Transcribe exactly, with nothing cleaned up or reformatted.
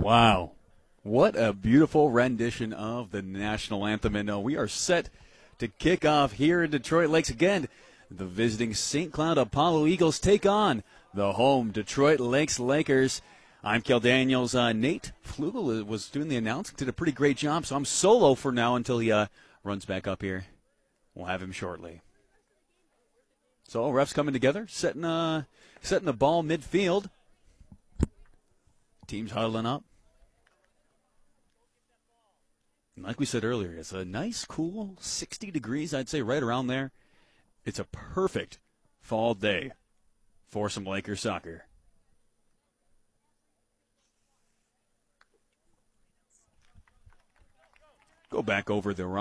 Wow. What a beautiful rendition of the national anthem. And uh, we are set to kick off here in Detroit Lakes again. The visiting Saint Cloud Apollo Eagles take on the home Detroit Lakes Lakers. I'm Kel Daniels. Uh, Nate Flugel was doing the announcing, did a pretty great job, so I'm solo for now until he uh, runs back up here. We'll have him shortly. So refs coming together, setting, uh, setting the ball midfield. Teams huddling up. And like we said earlier, it's a nice, cool sixty degrees, I'd say, right around there. It's a perfect fall day for some Lakers soccer. Go back over the